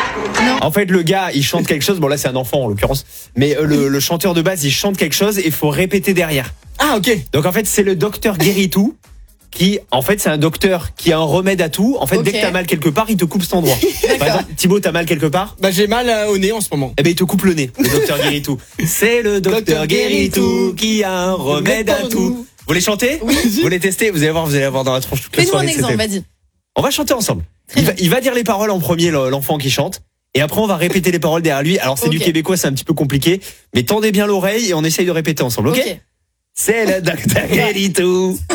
En fait, le gars, il chante quelque chose. Bon, là, c'est un enfant en l'occurrence. Mais le chanteur de base, il chante quelque chose et il faut répéter derrière. Ah, ok. Donc, en fait, c'est le docteur Guéritou qui, en fait, c'est un docteur qui a un remède à tout. En fait, dès que t'as mal quelque part, il te coupe cet endroit. Par exemple, Thibaut, t'as mal quelque part? Bah, j'ai mal au nez en ce moment. Eh ben, il te coupe le nez, le docteur Guéritou. C'est le docteur Guéritou qui a un remède à tout. Vous voulez chanter? Oui. Vous voulez tester? Vous allez voir dans la tronche toute la Fais-nous un soirée. exemple, vas-y. On va chanter ensemble. Il va dire les paroles en premier, l'enfant qui chante. Et après, on va répéter les paroles derrière lui. Alors, c'est du québécois, c'est un petit peu compliqué. Mais tendez bien l'oreille et on essaye de répéter ensemble, ok? C'est le docteur Guéritou